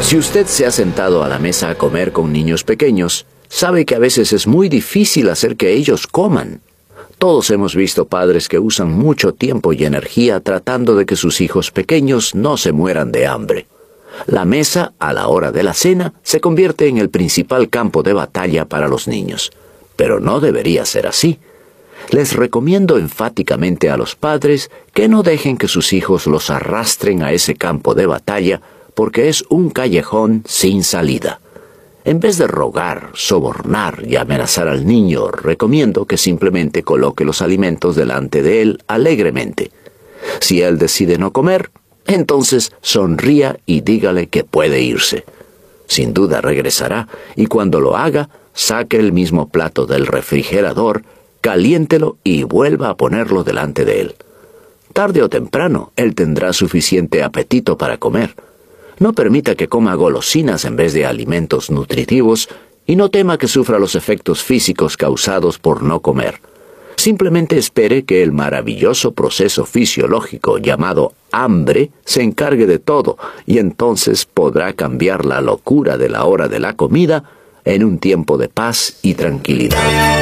Si usted se ha sentado a la mesa a comer con niños pequeños, sabe que a veces es muy difícil hacer que ellos coman. Todos hemos visto padres que usan mucho tiempo y energía tratando de que sus hijos pequeños no se mueran de hambre. La mesa, a la hora de la cena, se convierte en el principal campo de batalla para los niños. Pero no debería ser así. Les recomiendo enfáticamente a los padres que no dejen que sus hijos los arrastren a ese campo de batalla, porque es un callejón sin salida. En vez de rogar, sobornar y amenazar al niño, recomiendo que simplemente coloque los alimentos delante de él alegremente. Si él decide no comer, entonces sonría y dígale que puede irse. Sin duda regresará, y cuando lo haga, saque el mismo plato del refrigerador, caliéntelo y vuelva a ponerlo delante de él. Tarde o temprano, él tendrá suficiente apetito para comer. No permita que coma golosinas en vez de alimentos nutritivos y no tema que sufra los efectos físicos causados por no comer. Simplemente espere que el maravilloso proceso fisiológico llamado hambre se encargue de todo y entonces podrá cambiar la locura de la hora de la comida en un tiempo de paz y tranquilidad.